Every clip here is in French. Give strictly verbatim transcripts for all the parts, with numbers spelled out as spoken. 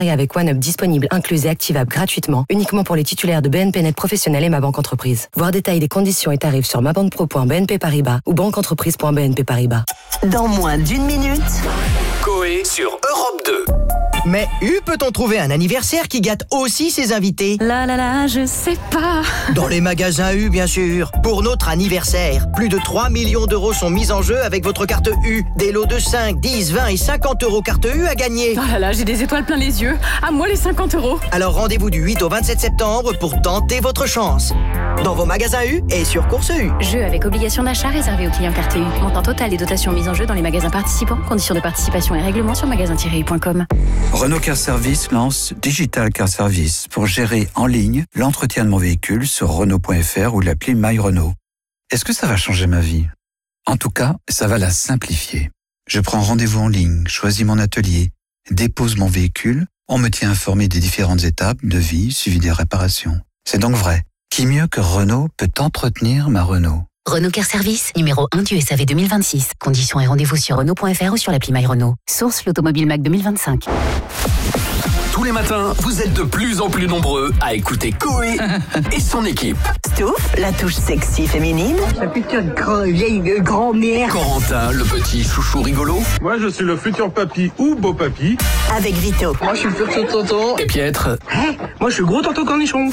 Et avec OneUp disponible, inclus et activable gratuitement, uniquement pour les titulaires de B N P Net Professionnel et Ma Banque Entreprise. Voir détails des conditions et tarifs sur mabanquepro point b n p paribas ou banqueentreprise point b n p paribas. Dans moins d'une minute, Coé sur Europe deux. Mais U peut-on trouver un anniversaire qui gâte aussi ses invités? Là là là, je sais pas. Dans les magasins U, bien sûr. Pour notre anniversaire, plus de trois millions d'euros sont mis en jeu avec votre carte U. Des lots de cinq, dix, vingt et cinquante euros carte U à gagner. Oh là là, j'ai des étoiles plein les yeux. À moi les cinquante euros. Alors rendez-vous du huit au vingt-sept septembre pour tenter votre chance. Dans vos magasins U et sur Course U. Jeu avec obligation d'achat réservé aux clients carte U. Montant total des dotations mises en jeu dans les magasins participants. Conditions de participation et règlements sur magasin tiret u point com. Renault Car Service lance Digital Car Service pour gérer en ligne l'entretien de mon véhicule sur Renault point F R ou l'appli My Renault. Est-ce que ça va changer ma vie? En tout cas, ça va la simplifier. Je prends rendez-vous en ligne, choisis mon atelier, dépose mon véhicule, on me tient informé des différentes étapes, devis, suivi des réparations. C'est donc vrai. Qui mieux que Renault peut entretenir ma Renault? Renault Car Service, numéro un du S A V deux mille vingt-six. Conditions et rendez-vous sur Renault point F R ou sur l'appli My Renault. Source l'Automobile Mac deux mille vingt-cinq. Tous les matins, vous êtes de plus en plus nombreux à écouter Coé et son équipe. Stouff, la touche sexy féminine. La putain de grand, vieille grand-mère. Corentin, le petit chouchou rigolo. Moi, je suis le futur papy ou beau papy. Avec Vito. Moi, je suis le futur tonton. Et Pietre. Hein? Moi, je suis le gros tonton cornichon.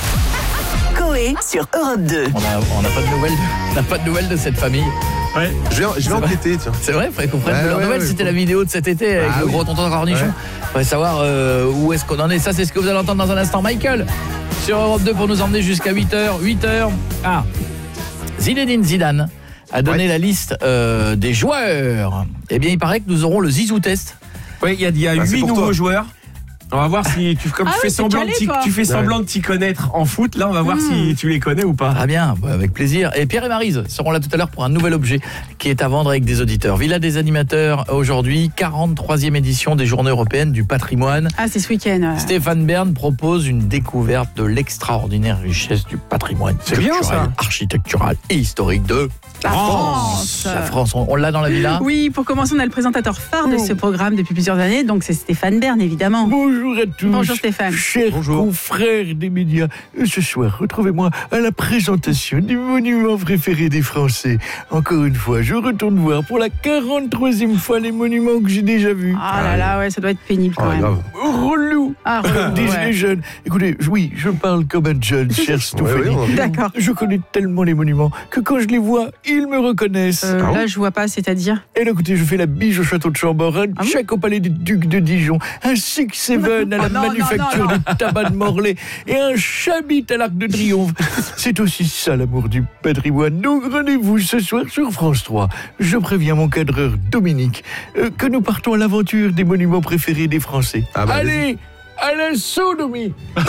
Coé sur Europe deux. On n'a on a pas de nouvelles, on n'a pas de nouvelles de cette famille. Ouais, je vais, je vais enquêter, tiens. C'est vrai, il faudrait qu'on prenne ouais, de leurs ouais, nouvelles. ouais, C'était faut... la vidéo de cet été avec ah, le oui. gros tonton cornichon. Ouais. Il faudrait savoir euh, où est-ce qu'on en est. Ça, c'est ce que vous allez entendre dans un instant. Michael, sur Europe deux pour nous emmener jusqu'à huit heures. huit heures. Ah, Zinedine Zidane a donné ouais. la liste euh, des joueurs. Eh bien, il paraît que nous aurons le Zizou test. Oui, il y a, y a bah, huit nouveaux toi. joueurs. On va voir si tu, comme ah tu, oui, fais semblant calé, de tu fais semblant ouais. de t'y connaître en foot. Là, on va voir mmh. si tu les connais ou pas. Ah bien, bah avec plaisir. Et Pierre et Maryse seront là tout à l'heure pour un nouvel objet qui est à vendre avec des auditeurs. Villa des animateurs aujourd'hui, quarante-troisième édition des Journées européennes du patrimoine. Ah, c'est ce week-end. Ouais. Stéphane Bern propose une découverte de l'extraordinaire richesse du patrimoine culturel, architectural et historique de la France. La France, on, on l'a dans la villa. Oui, pour commencer, on a le présentateur phare oh. de ce programme depuis plusieurs années, donc c'est Stéphane Bern, évidemment. Bonjour à tous. Bonjour Stéphane. Chers Bonjour. confrères des médias, ce soir, retrouvez-moi à la présentation du monument préféré des Français. Encore une fois, je retourne voir pour la quarante-troisième fois les monuments que j'ai déjà vus. Ah là là, ouais, ça doit être pénible quand ah, même. Relou. Ah, relou, disent ouais. les jeunes. Écoutez, oui, je parle comme un jeune, cher Stéphanie. Ouais, ouais, D'accord. Je connais tellement les monuments que quand je les vois, ils me reconnaissent. Euh, ah là, je vois pas, c'est-à-dire. Et là, écoutez, je fais la bige au château de Chambord, un Ah check au palais des Ducs de Dijon, un Six Seven à la non, manufacture non, non, du tabac de Morlaix et un chabit à l'Arc de Triomphe. C'est aussi ça l'amour du patrimoine. Donc rendez-vous ce soir sur France trois. Je préviens mon cadreur Dominique euh, que nous partons à l'aventure des monuments préférés des Français. Ah bah, allez, à l'assaut, Domi. Bon,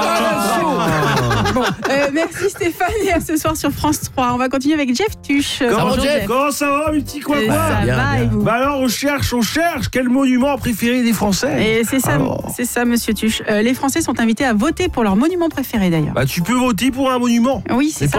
euh, merci Stéphane et à ce soir sur France trois. On va continuer avec Jeff Tuche. Comment, Bonjour, Jeff. Jeff. Comment ça va, mes petits quoi, Euh, quoi Ça bien, va bien. et vous? Bah alors, on cherche, on cherche. Quel monument préféré des Français? Et c'est ça, Alors. c'est ça, Monsieur Tuche. Euh, les Français sont invités à voter pour leur monument préféré, d'ailleurs. Bah, tu peux voter pour un monument. Oui, c'est Mais ça.